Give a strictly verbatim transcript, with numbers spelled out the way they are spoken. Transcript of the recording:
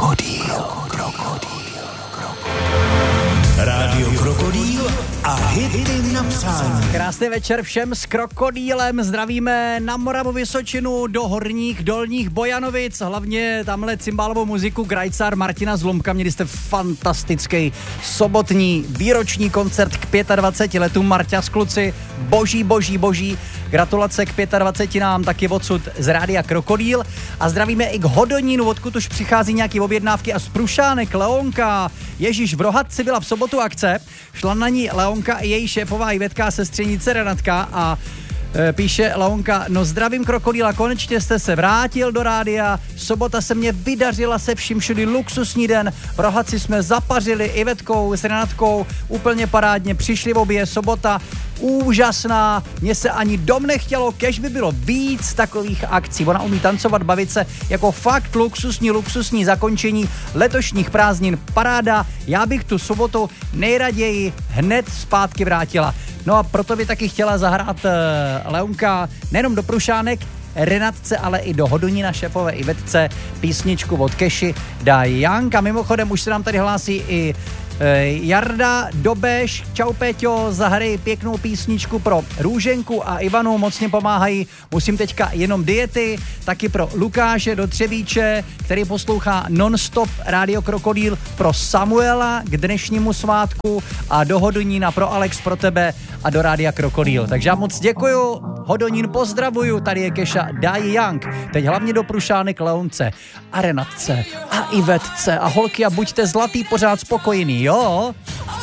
Krokodýl. Krokodýl. Rádio Krokodýl a hity na přání. Krásný večer všem s Krokodýlem. Zdravíme na Moravu, Vysočinu, do Horních, Dolních Bojanovic. Hlavně tamhle cymbálovou muziku Grajcar Martina Zlomka. Měli jste fantastický sobotní výroční koncert k dvaceti pěti letům. Marťa s kluci, boží, boží, boží. Gratulace k dvaceti pěti nám taky odsud z Rádia Krokodýl. A zdravíme i k Hodonínu, odkud už přichází nějaký objednávky. A z Prušánek Leonka. Ježíš, v Rohatci byla v sobotu akce. Šla na ní Leonka i její šéfová Ivetka, sestřenice Renatka a e, píše Leonka, no zdravím Krokodýla, konečně jste se vrátil do rádia, sobota se mě vydařila se vším všudy, luxusní den, v Rohatci jsme zapařili Ivetkou s Renatkou, úplně parádně, přišli v obě, sobota úžasná, mně se ani dom nechtělo, kež by bylo víc takových akcí. Ona umí tancovat, bavit se, jako fakt luxusní, luxusní zakončení letošních prázdnin, paráda. Já bych tu sobotu nejraději hned zpátky vrátila. No a proto by taky chtěla zahrát uh, Leonka nejenom do Prušánek, Renatce, ale i do Hodonína šéfové Ivetce písničku od Keši Da Young. A mimochodem už se nám tady hlásí i Jarda Dobeš, čau Péťo, zahraj pěknou písničku pro Růženku a Ivanu, mocně pomáhají, musím teďka jenom diety, taky pro Lukáše do Třebíče, který poslouchá non-stop Rádio Krokodýl, pro Samuela k dnešnímu svátku a do Hodonína pro Alex, pro tebe a do Rádia Krokodýl. Takže já moc děkuju, Hodonín pozdravuju, tady je Keša Da Young, teď hlavně do Prušánek Leonce a Renatce a Ivetce a holky a buďte zlatý, pořád spokojený, jo?